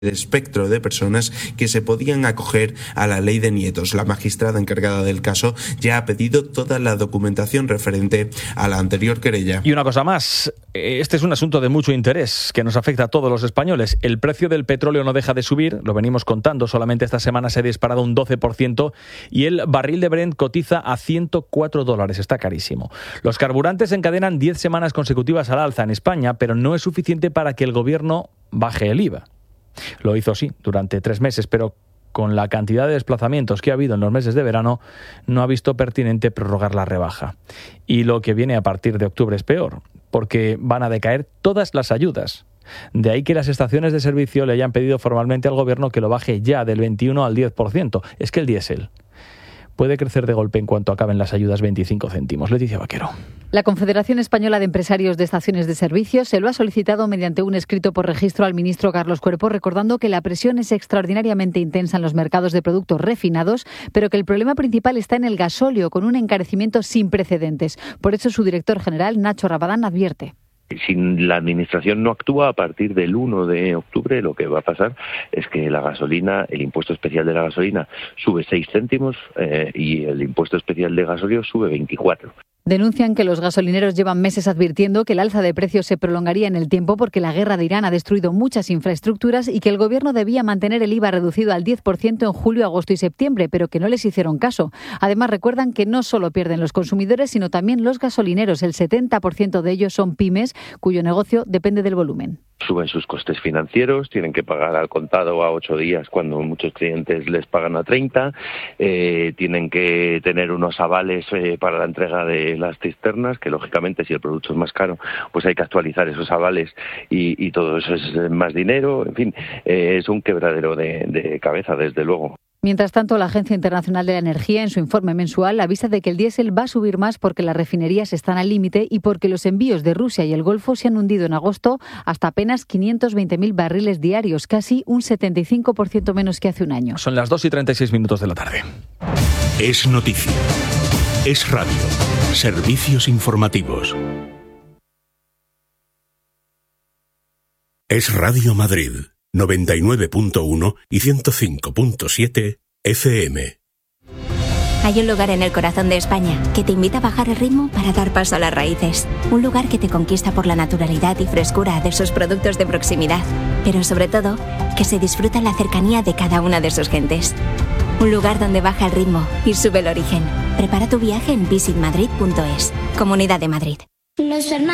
espectro de personas que se podían acoger a la ley de nietos. La magistrada encargada del caso ya ha pedido toda la documentación referente a la anterior querella. Y una cosa más, este es un asunto de mucho interés que nos afecta a todos los españoles. El precio del petróleo no deja de subir, lo venimos contando, solamente esta semana se ha disparado un 12% y el barril de Brent cotiza a $104, está carísimo. Los carburantes encadenan 10 semanas consecutivas al alza en España, pero no es suficiente para que el gobierno baje el IVA. Lo hizo sí durante 3 meses, pero con la cantidad de desplazamientos que ha habido en los meses de verano, no ha visto pertinente prorrogar la rebaja. Y lo que viene a partir de octubre es peor, porque van a decaer todas las ayudas. De ahí que las estaciones de servicio le hayan pedido formalmente al gobierno que lo baje ya del 21 al 10%. Es que el diésel puede crecer de golpe en cuanto acaben las ayudas 25 céntimos. Leticia Vaquero. La Confederación Española de Empresarios de Estaciones de Servicio se lo ha solicitado mediante un escrito por registro al ministro Carlos Cuerpo, recordando que la presión es extraordinariamente intensa en los mercados de productos refinados, pero que el problema principal está en el gasóleo, con un encarecimiento sin precedentes. Por eso su director general, Nacho Rabadán, advierte. Si la Administración no actúa a partir del 1 de octubre, lo que va a pasar es que la gasolina, el impuesto especial de la gasolina sube 6 céntimos y el impuesto especial de gasóleo sube 24. Denuncian que los gasolineros llevan meses advirtiendo que el alza de precios se prolongaría en el tiempo porque la guerra de Irán ha destruido muchas infraestructuras y que el gobierno debía mantener el IVA reducido al 10% en julio, agosto y septiembre, pero que no les hicieron caso. Además, recuerdan que no solo pierden los consumidores, sino también los gasolineros. El 70% de ellos son pymes, cuyo negocio depende del volumen. Suben sus costes financieros, tienen que pagar al contado a 8 días cuando muchos clientes les pagan a 30, tienen que tener unos avales para la entrega de las cisternas, que lógicamente si el producto es más caro, pues hay que actualizar esos avales y todo eso es más dinero, en fin, es un quebradero de cabeza, desde luego. Mientras tanto, la Agencia Internacional de la Energía, en su informe mensual, avisa de que el diésel va a subir más porque las refinerías están al límite y porque los envíos de Rusia y el Golfo se han hundido en agosto hasta apenas 520.000 barriles diarios, casi un 75% menos que hace un año. Son las 2:36 de la tarde. Es noticia. Es radio. Servicios informativos. Es Radio Madrid. 99.1 y 105.7 FM. Hay un lugar en el corazón de España que te invita a bajar el ritmo para dar paso a las raíces. Un lugar que te conquista por la naturalidad y frescura de sus productos de proximidad, pero sobre todo, que se disfruta la cercanía de cada una de sus gentes. Un lugar donde baja el ritmo y sube el origen. Prepara tu viaje en visitmadrid.es. Comunidad de Madrid.